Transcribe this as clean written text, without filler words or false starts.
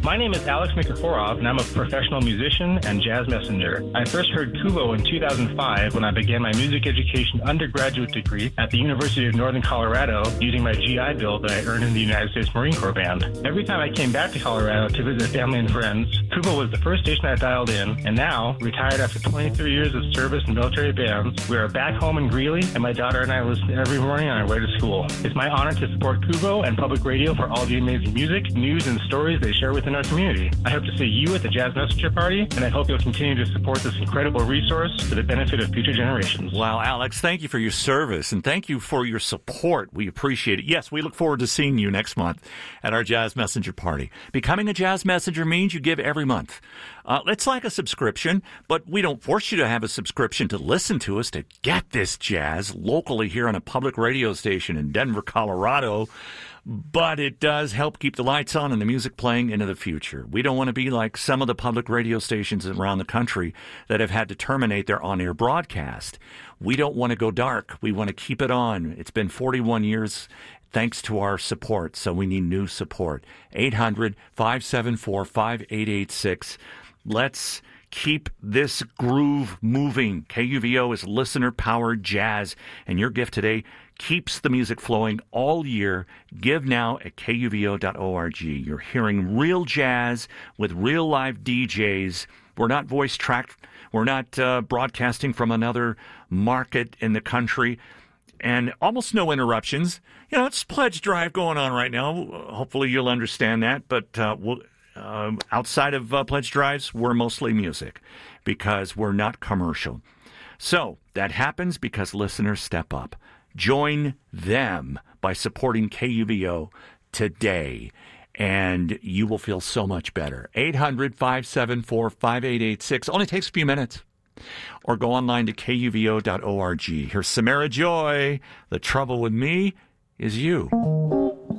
My name is Alex Nikiforov, and I'm a professional musician and jazz messenger. I first heard Kubo in 2005 when I began my music education undergraduate degree at the University of Northern Colorado using my GI Bill that I earned in the United States Marine Corps Band. Every time I came back to Colorado to visit family and friends, Kubo was the first station I dialed in, and now, retired after 23 years of service in military bands, we are back home in Greeley, and my daughter and I listen every morning on our way to school. It's my honor to support Kubo and public radio for all the amazing music, news, and stories they share within our community. I hope to see you at the Jazz Messenger Party, and I hope you'll continue to support this incredible resource for the benefit of future generations. Wow, Alex, thank you for your service, and thank you for your support. We appreciate it. Yes, we look forward to seeing you next month at our Jazz Messenger Party. Becoming a Jazz Messenger means you give every month. It's like a subscription, but we don't force you to have a subscription to listen to us, to get this jazz locally here on a public radio station in Denver, Colorado. But it does help keep the lights on and the music playing into the future. We don't want to be like some of the public radio stations around the country that have had to terminate their on-air broadcast. We don't want to go dark. We want to keep it on. It's been 41 years thanks to our support, so we need new support. 800-574-5886. Let's keep this groove moving. KUVO is listener-powered jazz, and your gift today keeps the music flowing all year. Give now at kuvo.org. You're hearing real jazz with real live DJs. We're not voice tracked. We're not broadcasting from another market in the country. And almost no interruptions. You know, it's Pledge Drive going on right now. Hopefully you'll understand that. But outside of Pledge Drives, we're mostly music because we're not commercial. So that happens because listeners step up. Join them by supporting KUVO today, and you will feel so much better. 800-574-5886. Only takes a few minutes. Or go online to kuvo.org. Here's Samara Joy. The trouble with me is you.